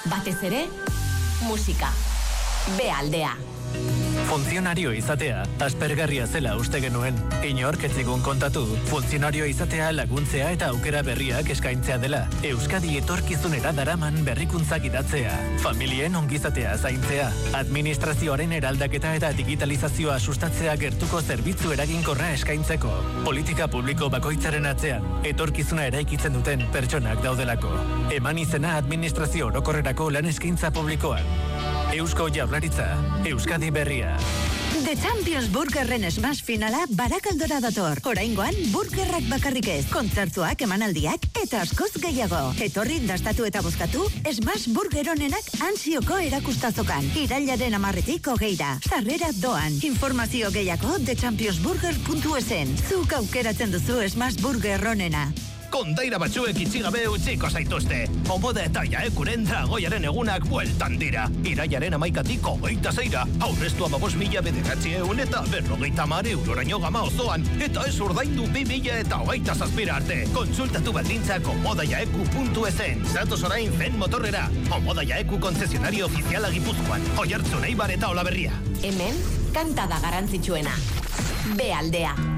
Batez ere, musika. Bealdea. Funtzionario izatea, aspergarria zela uste genuen. Inork ez zigun kontatu, funtzionario izatea laguntzea eta aukera berriak eskaintzea dela. Euskadi etorkizunera daraman berrikuntzak idatzea. Familien ongizatea zaintzea. Administrazioaren eraldaketa eta digitalizazioa sustatzea gertuko zerbitzu eraginkorra eskaintzeko. Politika publiko bakoitzaren atzean, etorkizuna eraikitzen duten pertsonak daudelako. Eman izena administrazio orokorrerako lan eskaintza publikoan. Eusko Jaurlaritza, Euskadi berria. The Champions Burgerren smash finala Barakaldora dator. Oraingoan burgerrak bakarrik ez, kontzertuak, emanaldiak eta askoz gehiago. Etorri dastatu eta bozkatu smash burger onenak ansioko erakustazokan. Irailaren 10-tik 20. Sarrera doan. Informazio gehiago thechampionsburger.esen. Zuk aukeratzen duzu smash burger onena. Kondaira batzuek itxigabe utziko zaituzte. Omoda eta Jaekuren dragoiaren egunak bueltan dira. Irailaren 11-tik 26. Aurreztua 5.900 eta 50 euroraino gama osoan. Eta ez ordaindu 2027 arte. Kontsultatu baldintzak omodajaeku.esen. Zatoz orain Fen motorrera. Omoda Jaeku konzesionario ofiziala Gipuzkoan. Oiartzun, Eibar eta Olaberria. Hemen, kantada garrantzitsuena. Bealdea.